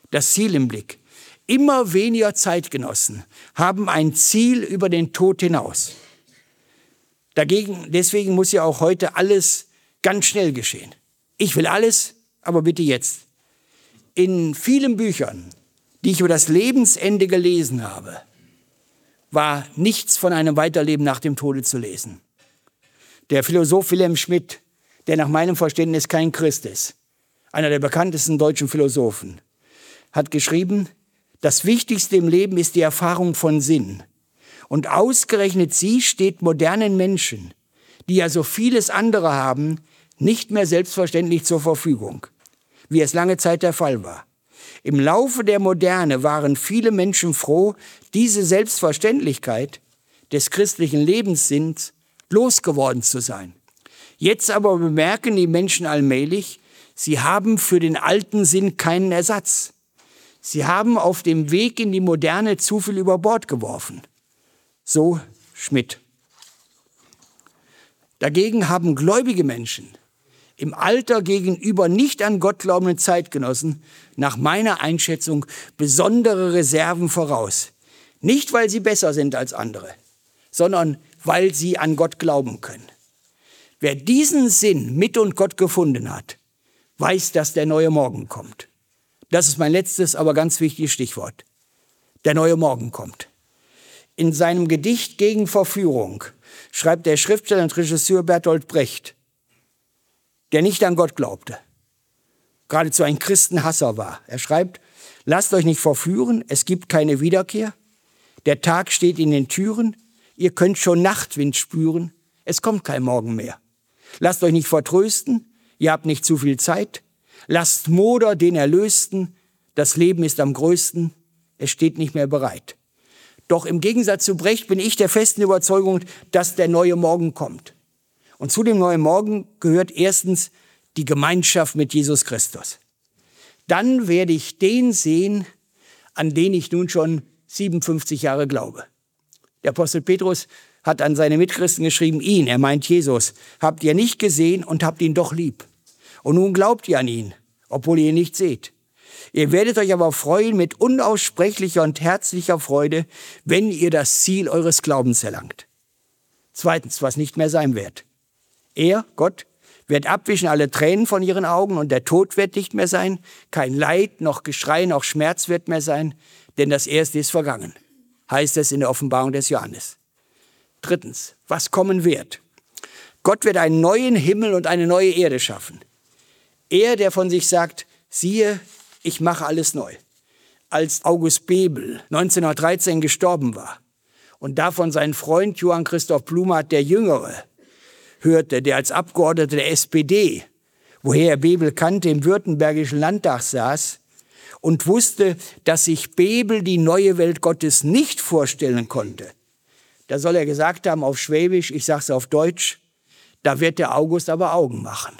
das Ziel im Blick. Immer weniger Zeitgenossen haben ein Ziel über den Tod hinaus. Deswegen muss ja auch heute alles ganz schnell geschehen. Ich will alles, aber bitte jetzt. In vielen Büchern, die ich über das Lebensende gelesen habe, war nichts von einem Weiterleben nach dem Tode zu lesen. Der Philosoph Wilhelm Schmidt, der nach meinem Verständnis kein Christ ist, einer der bekanntesten deutschen Philosophen, hat geschrieben, das Wichtigste im Leben ist die Erfahrung von Sinn. Und ausgerechnet sie steht modernen Menschen, die ja so vieles andere haben, nicht mehr selbstverständlich zur Verfügung, wie es lange Zeit der Fall war. Im Laufe der Moderne waren viele Menschen froh, diese Selbstverständlichkeit des christlichen Lebenssinns losgeworden zu sein. Jetzt aber bemerken die Menschen allmählich, sie haben für den alten Sinn keinen Ersatz. Sie haben auf dem Weg in die Moderne zu viel über Bord geworfen. So Schmidt. Dagegen haben gläubige Menschen im Alter gegenüber nicht an Gott glaubenden Zeitgenossen nach meiner Einschätzung besondere Reserven voraus. Nicht, weil sie besser sind als andere, sondern weil sie an Gott glauben können. Wer diesen Sinn mit und Gott gefunden hat, weiß, dass der neue Morgen kommt. Das ist mein letztes, aber ganz wichtiges Stichwort. Der neue Morgen kommt. In seinem Gedicht Gegen Verführung schreibt der Schriftsteller und Regisseur Bertolt Brecht, der nicht an Gott glaubte, geradezu ein Christenhasser war. Er schreibt, lasst euch nicht verführen, es gibt keine Wiederkehr. Der Tag steht in den Türen, ihr könnt schon Nachtwind spüren, es kommt kein Morgen mehr. Lasst euch nicht vertrösten, ihr habt nicht zu viel Zeit. Lasst Moder den Erlösten, das Leben ist am größten, es steht nicht mehr bereit. Doch im Gegensatz zu Brecht bin ich der festen Überzeugung, dass der neue Morgen kommt. Und zu dem neuen Morgen gehört erstens die Gemeinschaft mit Jesus Christus. Dann werde ich den sehen, an den ich nun schon 57 Jahre glaube. Der Apostel Petrus hat an seine Mitchristen geschrieben, ihn, er meint Jesus, habt ihr nicht gesehen und habt ihn doch lieb. Und nun glaubt ihr an ihn, obwohl ihr ihn nicht seht. Ihr werdet euch aber freuen mit unaussprechlicher und herzlicher Freude, wenn ihr das Ziel eures Glaubens erlangt. Zweitens, was nicht mehr sein wird. Er, Gott, wird abwischen alle Tränen von ihren Augen und der Tod wird nicht mehr sein. Kein Leid, noch Geschrei, noch Schmerz wird mehr sein, denn das Erste ist vergangen, heißt es in der Offenbarung des Johannes. Drittens, was kommen wird. Gott wird einen neuen Himmel und eine neue Erde schaffen. Er, der von sich sagt, siehe, ich mache alles neu. Als August Bebel 1913 gestorben war und davon sein Freund Johann Christoph Blumhardt, der Jüngere, hörte, der als Abgeordneter der SPD, woher er Bebel kannte, im württembergischen Landtag saß und wusste, dass sich Bebel die neue Welt Gottes nicht vorstellen konnte. Da soll er gesagt haben auf Schwäbisch, ich sage es auf Deutsch, da wird der August aber Augen machen.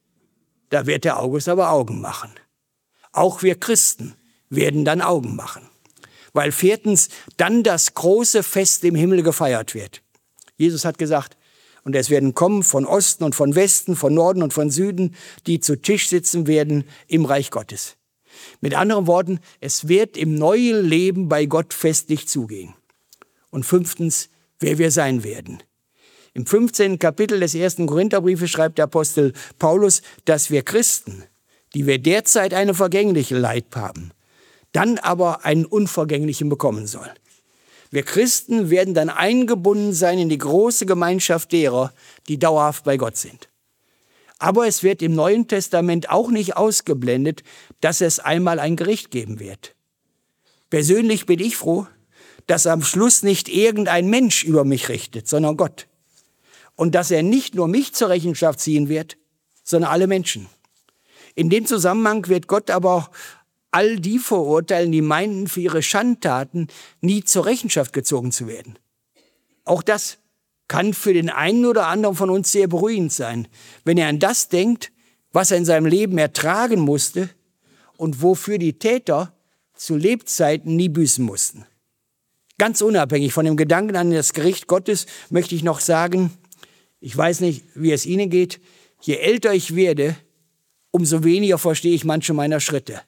Da wird der August aber Augen machen. Auch wir Christen werden dann Augen machen. Weil viertens dann das große Fest im Himmel gefeiert wird. Jesus hat gesagt, und es werden kommen von Osten und von Westen, von Norden und von Süden, die zu Tisch sitzen werden im Reich Gottes. Mit anderen Worten, es wird im neuen Leben bei Gott festlich zugehen. Und fünftens, wer wir sein werden. Im 15. Kapitel des 1. Korintherbriefes schreibt der Apostel Paulus, dass wir Christen, die wir derzeit eine vergängliche Leib haben, dann aber einen unvergänglichen bekommen sollen. Wir Christen werden dann eingebunden sein in die große Gemeinschaft derer, die dauerhaft bei Gott sind. Aber es wird im Neuen Testament auch nicht ausgeblendet, dass es einmal ein Gericht geben wird. Persönlich bin ich froh, dass am Schluss nicht irgendein Mensch über mich richtet, sondern Gott. Und dass er nicht nur mich zur Rechenschaft ziehen wird, sondern alle Menschen. In dem Zusammenhang wird Gott aber auch all die verurteilen, die meinten, für ihre Schandtaten nie zur Rechenschaft gezogen zu werden. Auch das kann für den einen oder anderen von uns sehr beruhigend sein, wenn er an das denkt, was er in seinem Leben ertragen musste und wofür die Täter zu Lebzeiten nie büßen mussten. Ganz unabhängig von dem Gedanken an das Gericht Gottes möchte ich noch sagen, ich weiß nicht, wie es Ihnen geht, je älter ich werde, umso weniger verstehe ich manche meiner Schritte.